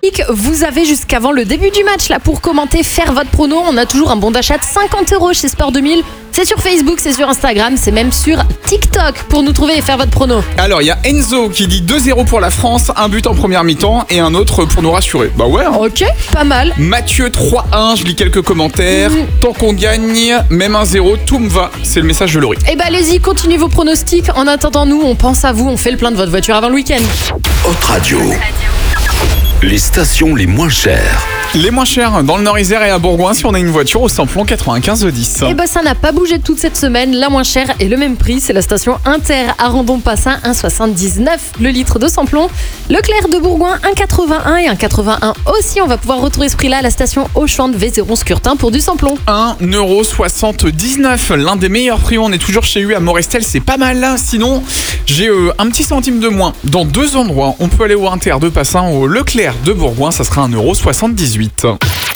pronostic. Vous avez jusqu'avant le début du match là pour commenter, faire votre prono. On a toujours un bon d'achat de 50 € chez Sport 2000. C'est sur Facebook, c'est sur Instagram, c'est même sur TikTok pour nous trouver et faire votre prono. Alors, il y a Enzo qui dit 2-0 pour la France, un but en première mi-temps et un autre pour nous rassurer. Bah ouais. Ok, pas mal. Mathieu 3-1, je lis quelques commentaires. Tant qu'on gagne, même 1-0, tout me va. C'est le message de Laurie. Eh ben allez-y, continuez vos pronostics. En attendant, nous, on pense à vous, on fait le plein de votre voiture avant le week-end. Hot Radio. Les stations les moins chères. Les moins chers dans le Nord-Isère et à Bourgoin si on a une voiture au samplon 95-10. Eh ben ça n'a pas bougé de toute cette semaine. La moins chère et le même prix, c'est la station Inter à Randon-Passin, 1,79 le litre de samplon. Leclerc de Bourgoin, 1,81 et 1,81 aussi. On va pouvoir retrouver ce prix-là à la station Auchan de Vézéron-Scurtin pour du samplon. 1,79 €, l'un des meilleurs prix. On est toujours chez lui à Morestel, c'est pas mal là. Sinon, j'ai un petit centime de moins. Dans 2 endroits, on peut aller au Inter de Passin, au Leclerc de Bourgoin, ça sera 1,78 €.